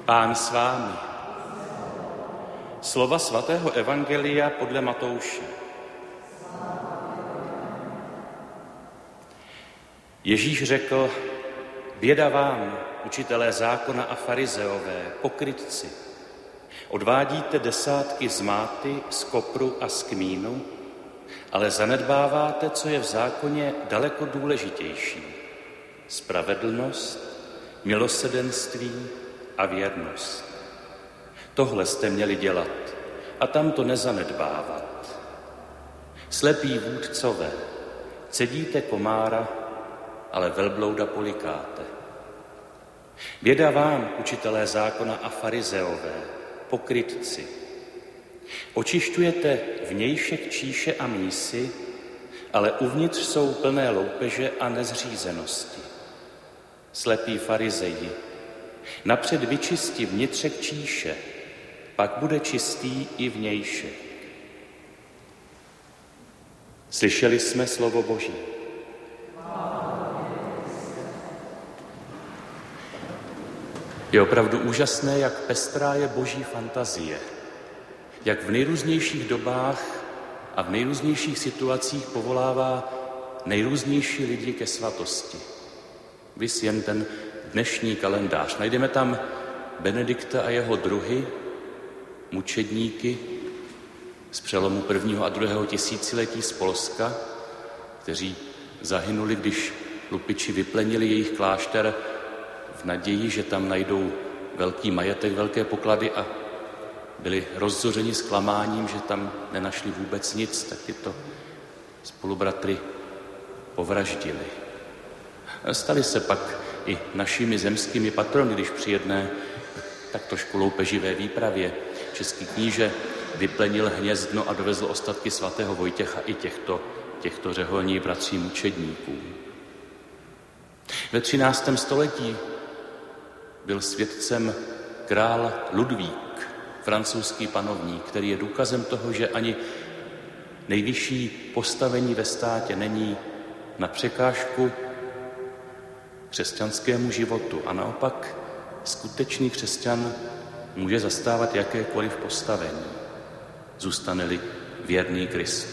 Pán s vámi. Slova svatého evangelia podle Matouše. Ježíš řekl: Běda vám, učitelé zákona a farizeové, pokrytci. Odvádíte desátky z máty, z kopru a z kmínu, ale zanedbáváte, co je v zákoně daleko důležitější. Spravedlnost, milosrdenství a věrnost. Tohle jste měli dělat a tam to nezanedbávat. Slepí vůdcové, cedíte komára, ale velblouda polikáte. Běda vám, učitelé zákona a farizeové, pokrytci. Očišťujete vnějšek číše a mísy, ale uvnitř jsou plné loupeže a nezřízenosti. Slepí farizeji, napřed vyčistí vnitřek číše, pak bude čistý i vnějšek. Slyšeli jsme slovo Boží. Je opravdu úžasné, jak pestrá je Boží fantazie, jak v nejrůznějších dobách a v nejrůznějších situacích povolává nejrůznější lidi ke svatosti. Vys jen ten dnešní kalendář. Najdeme tam Benedikta a jeho druhy, mučedníky z přelomu 1. a 2. tisíciletí z Polska, kteří zahynuli, když lupiči vyplenili jejich klášter v naději, že tam najdou velký majetek, velké poklady, a byli rozzořeni zklamáním, že tam nenašli vůbec nic, tak tyto spolubratry povraždili. Stali se pak i našimi zemskými patrony, když při jedné tak trošku loupeživé výpravě český kníže vyplenil hnězdno a dovezl ostatky svatého Vojtěcha i těchto řeholních bratří mučedníků. Ve 13. století byl svědcem král Ludvík, francouzský panovník, který je důkazem toho, že ani nejvyšší postavení ve státě není na překážku křesťanskému životu a naopak skutečný křesťan může zastávat jakékoliv postavení, zůstane-li věrný Kristu.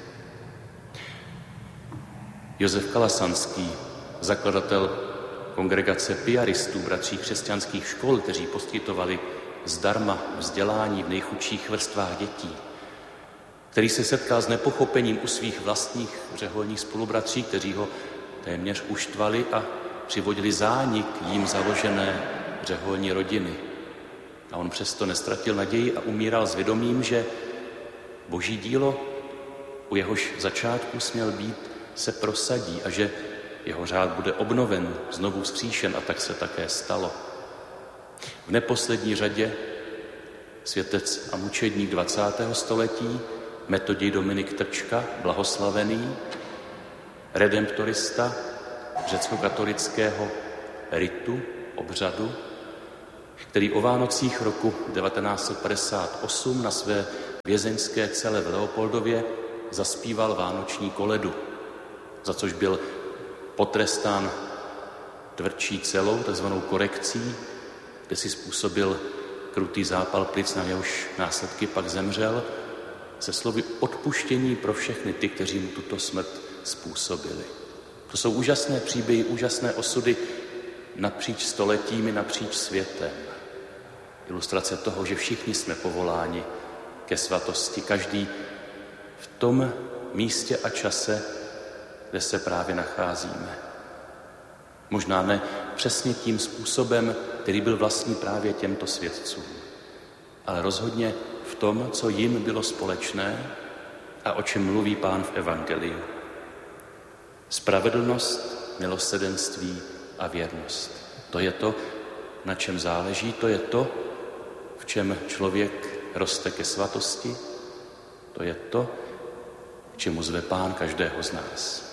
Josef Kalasanský, zakladatel kongregace piaristů, bratří křesťanských škol, kteří poskytovali zdarma vzdělání v nejchudších vrstvách dětí, který se setkal s nepochopením u svých vlastních řeholních spolubratří, kteří ho téměř uštvali a přivodili zánik jím založené řeholní rodiny. A on přesto nestratil naději a umíral s vědomím, že Boží dílo, u jehož začátku směl být, se prosadí a že jeho řád bude obnoven, znovu vzkříšen, a tak se také stalo. V neposlední řadě světec a mučedník 20. století Metoděj Dominik Trčka, blahoslavený, redemptorista řeckokatolického ritu, obřadu, který o Vánocích roku 1958 na své vězeňské cele v Leopoldově zaspíval vánoční koledu, za což byl potrestán tvrdší celou, takzvanou korekcí, kde si způsobil krutý zápal plic, na jehož následky pak zemřel, se slovy odpuštění pro všechny ty, kteří mu tuto smrt způsobili. To jsou úžasné příběhy, úžasné osudy napříč stoletími, napříč světem. Ilustrace toho, že všichni jsme povoláni ke svatosti, každý v tom místě a čase, kde se právě nacházíme. Možná ne přesně tím způsobem, který byl vlastní právě těmto svědcům, ale rozhodně v tom, co jim bylo společné a o čem mluví Pán v evangeliu. Spravedlnost, milosrdenství a věrnost. To je to, na čem záleží, to je to, v čem člověk roste ke svatosti, to je to, k čemu zve Pán každého z nás.